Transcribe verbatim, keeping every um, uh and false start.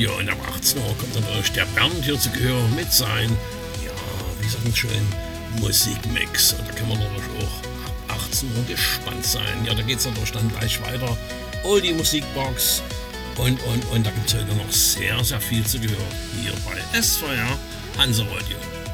Ja, und ab achtzehn Uhr kommt natürlich der Bernd hier zu Gehör mit sein, ja, wie sagt man schön, Musikmix. Und da können wir natürlich auch ab achtzehn Uhr gespannt sein. Ja, da geht es natürlich dann gleich weiter. Oh, die Musikbox. Und, und, und da gibt es heute noch sehr, sehr viel zu Gehör hier bei S V R Hansa Radio.